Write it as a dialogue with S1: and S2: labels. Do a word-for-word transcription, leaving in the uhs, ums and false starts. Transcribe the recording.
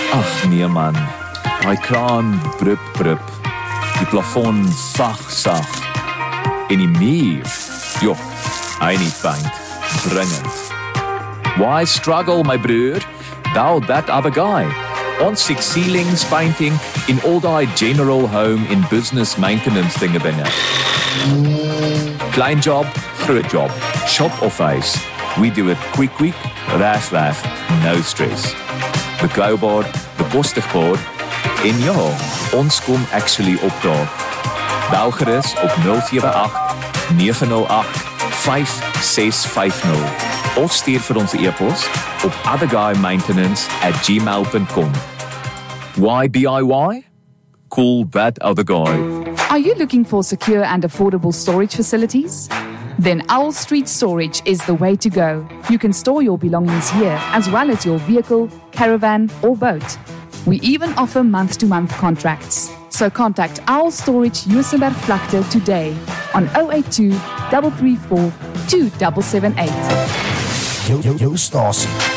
S1: Ag nee man, daai kraan brup brup, die plafon sag sag, en die muur, joh, hy nie paint, dringend. Why struggle, my broer? Thou that other guy. Ons sien ceilings painting in all die general home in business maintenance dinge binne. Klein job, groot job, shop of huis. We do it quick quick, reg reg, no stress. Betroubaar, bekostigbaar en ja, ons kom actually opdaag. Bel gerus op nul sewe agt nege nul agt vyf ses vyf nul of stuur vir ons e-pos op otherguymaintenance at gmail dot com. Why D I Y? Call that other guy.
S2: Are you looking for secure and affordable storage facilities? Then Owl Street Storage is the way to go. You can store your belongings here as well as your vehicle, caravan or boat. We even offer month-to-month contracts. So contact Owl Storage Juisenberg Vlakte today on zero eight two, three three four, two seven seven eight.
S3: Jou, jou, jou stasie